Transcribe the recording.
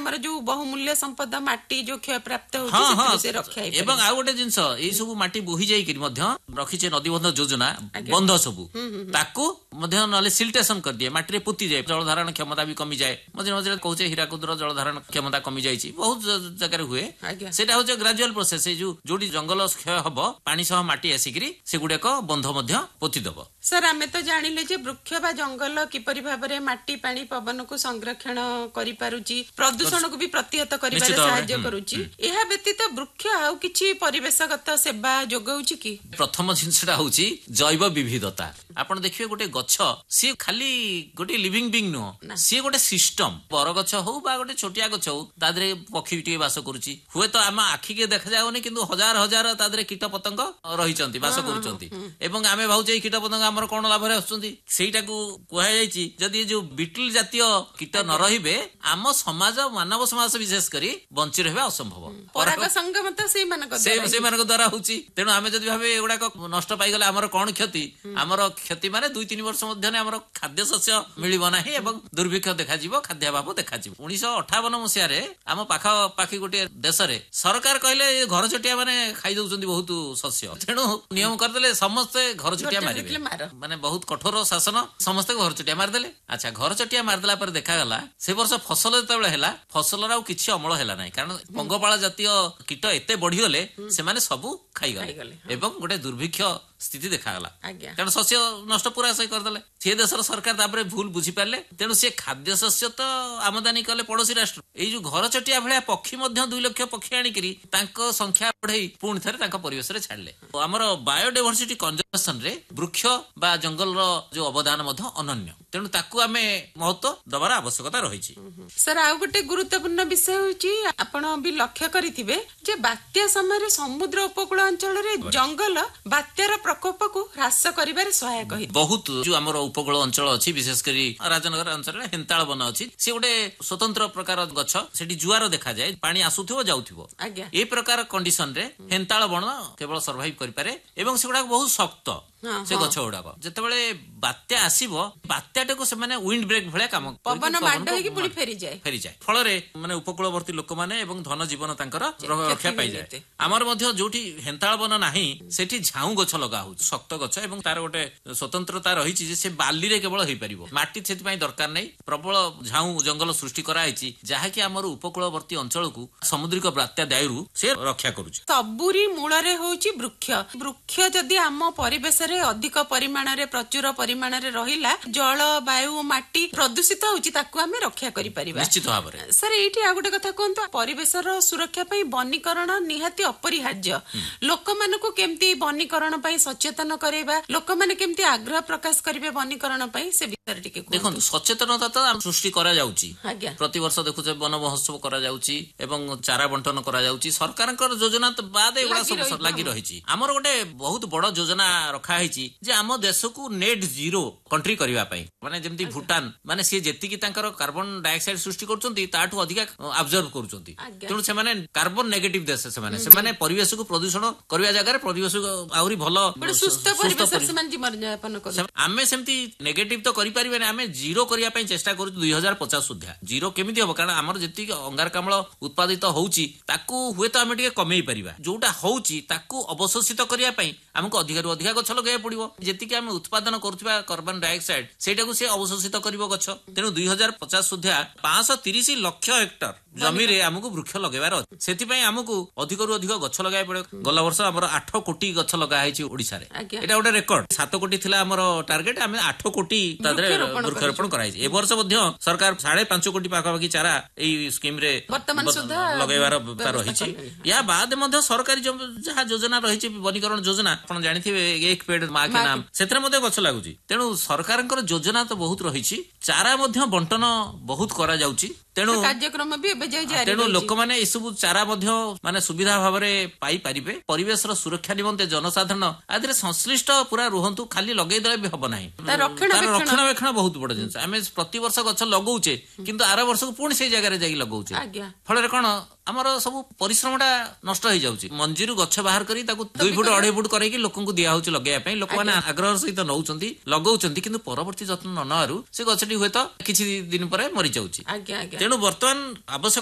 हमर जो बहुमूल्य संपदा माटी जो क्षय प्राप्त होछि से रक्षा हे एवं आ गोटे जिंस ए सब माटी बोही जाई कि मध्य रखिचे नदी बंध योजना बंध सब ताकू मध्य नले सिल्टेशन कर दिए माटी रे पुती जाए जल धारण क्षमता भी कमी जाए मझे मझे कहूचे हीराकुदर जल धारण क्षमता कमी जाई बहुत जगह हुए सेटा होचे ग्रेजुअल प्रोसेस जोडी जंगल क्षय हबो पानी सह माटी आसिकरी से गुडे को बंध मध्य पोती दबो। सर आमे तो जानिले जे वृक्ष बा जंगल किपरि भाबरे माटी पानी पवन को संरक्षण करि पारुची प्रदूषण को भी प्रतिहत करिबारे सहायता करूची एहा व्यतीत वृक्ष आउ किछि परिवेशगत सेवा जोगाउची कि प्रथम जिनसटा होची जैव विविधता आपण देखिए गोटे गछ सी खाली गोटे लिविंग बीइंग नो सी गोटे सिस्टम बर गछ हो बा गोटे छोटिया गछ हो तादरे पक्षी टिए वास करूची हुए तो आम आखि के देखा जाउनी किंतु हजार हजार तादरे कीट पतंग रहिचंती वास करूचंती एवं आमे भाउचे कीट पतंग हमर कोन लाभ रे आछुंती सेटा को कहै जायछि जदि जो बिटल जातीय कीट न रहिबे आम समाज मानव समाज विशेष करी बंची रहबे असंभव पराग संगम त से मानक द्वारा होची तेनु आमे जदि भाबे एगुडा को नष्ट पाई गले हमर कोन क्षति हमर क्षति माने 2-3 वर्ष मध्य ने हमर खाद्य शस्य मिलिबो नाही एवं दुर्भिक्ष देखा जीवो खाद्य अभाव देखा जीवो 1958 मसिया रे आम पाखा पाखी गोटे देश रे सरकार कहले घर चटिया माने खाइ दउचंदी बहुत शस्य तेनु नियम कर देले समस्त घर चटिया मारिबे माने बहुत कठोर शासन समस्त घर चटिया मार देले। अच्छा घर चटिया मार देला पर देखा गला से वर्ष फसल जतबेले हैला फसल रा किछि अमल हैला नाही कारण पंगपाळ जातीय कीट एते बढ़ी गले से माने सब खाइ गले एवं गोटे दुर्भिक्ष स्थिति देखा गला कारण शस्य नष्ट पूरा सही कर देले से देशर सरकार तापरे भूल बुझी पारले तेनु से खाद्य शस्य तो आमदानी कले पड़ोसी राष्ट्र ए जो घर चटिया भलिया पक्षी मध्य 2 लाख पक्षी आनी करी तांको संख्या बढ़ई पुणी थरे तांको परिवेश रे छाडले हमर बायोडायवर्सिटी कंजर्वेशन रे वृक्ष बा जंगल रो जो अवदान मध्य अनन्य तेनु ताकू आमे महत्व दबार आवश्यकता रहिछि। सर आ गोटे गुरुत्वपूर्ण विषय होछि आपण भी लक्ष्य करिथिबे जे बात्या समय रे समुद्र उपकूल अंचल रे जंगल बात्यार प्रकोप को ह्रास करिबारे सहायक होई बहुत जो हमर उपकूल अंचल अछि विशेष करी राजनगर अंचल रे हेंताळ बन अछि से गोटे स्वतंत्र प्रकार गछ सेठी जुआर देखा जाय पानी आसुथिबो जाउथिबो ए प्रकार कंडीशन रे हेंताळ बन केवल सर्वाइव करि पारे एवं सेगुडा बहुत शक्त से गछ गुडाक जेतेबेले बात्या आसीबो बात्याटाको से माने विंड ब्रेक भले काम पवन माड होई कि पुनी फेरी जाय फल रे माने उपकूलवर्ती लोक माने एवं धन जीवन तांकर रक्षा पाई जाय हमर मध्य जोठी हेंताळ बन नाही सेठी झाऊ गछ लगा हो शक्त गछ एवं तार गोटे स्वतंत्रता रहिछि जे से बाली रे केवल होई परिबो माटी सेति पई दरकार नै प्रबल झाऊ जंगल सृष्टि करा आइछि जहा कि हमर उपकूलवर्ती अंचल को समुद्रिक बात्या दायरु से रक्षा करूछि। सबुरी मूल रे होछि वृक्ष जदि हम परिवेश रे अधिक परिमाण रे प्रचुर परिमाण रे रहिला जल वायु माटी प्रदूषित होछि ताकू हमें रक्षा करि परिबा निश्चित भाव रे। सर एठी आ गोटे कथा कोनतो परिवेश रो सुरक्षा पई वनीकरण निहाती अपरिहार्य लोक मानको केमती वनीकरण पई सचेतन करेबा लोक माने केमती आग्रह प्रकाश करिवे वनीकरण पई से विचार टिके देखो सचेतनता तो हम सृष्टि करा जाउची प्रति वर्ष देखुचे वन महोत्सव करा जाउची एवं चारा बंटन करा जाउची सरकारकर योजना तो बाद एगुडा सब लागि रहिची हमर गोटे बहुत बड़ योजना रखा है जे आम देश को नेट जीरो कंट्री करबा पई माने जेमती भूटान माने से जेति की तांकर कार्बन डाइऑक्साइड सृष्टि करचंती ताठू अधिक ऑब्जर्व करचंती तेणु से माने कार्बन नेगेटिव देश से माने परिवेश को प्रदूषण करबा जगह रे परिवेश को आउरी भलो सुस्त परिवेश से माने जीवन यापन कर आमे सेमती नेगेटिव तो करि परिबे ने आमे जीरो करिया पई चेष्टा करू 2050 सुधा जीरो केमिति हो कारण हमर जेति अंगारकाम्ल उत्पादित होउची ताकू हुए तो आमे टिके कमेई परिबा जोटा होउची ताकू अवशोषित करिया पई हमको अधिक अधिक गछ लगे पड़ो जी आम उत्पादन करुवा कार्बन डाइऑक्साइड सेटा को से अवशोषित करिवो गछ तेणु 2050 सुधा 530 लाख हेक्टर जमी रे हमको वृक्ष लगेबार सेति पई हमको अधिक अधिक गछ लगाय पड़े गला वर्ष हमर 8 कोटी गछ लगा है ओडिसा रे एटा गोटे रेकॉर्ड 7 कोटी थिला हमर टार्गेट हमें 8 कोटी तादरे वृक्षारोपण कराई ए वर्ष मध्य सरकार 5.5 कोटी पाखापाखि चारा एई स्कीम रे वर्तमान सुधा लगेबार रहिछि या बाद मध्य सरकारी जहा योजना रहिछि वनीकरण योजना आपण जानिथिबे एक पेड़ मां के नाम सेतरे मध्य गछ लागुछि तेणु सरकारकर योजना तो बहुत रहिछि चारा मध्य बंटन बहुत करा जाउछि तेणु कार्यक्रम भी तेणु लोक माने ए सब चारा मध्य माने सुविधा भाव में पाई पारिबे परिवेश रो सुरक्षा निमंते जनसाधारण आदि संश्लिष्ट पूरा रुहंतु खाली लगेई देले भी हबो नाही रक्षणाबेक्षण बहुत बड़ जिंस आमे प्रति वर्ष गछ लगौचे किंतु आर वर्ष को पुणी से जगह रे जाई लगौचे फल कोन हमर सब परिश्रमटा नष्ट हो जाउची मंजीरु गछ बाहर करी ताकू 2 फुट 2.5 फुट करे कि लोकन को दिया होची लगेया पई लोक माने आग्रह सहित नउचंती लगौचंती किंतु परवर्ती जत्न न नआरु से गछटी होय तो किछि दिन परे मरि जाउची तेणु वर्तमान आवश्यक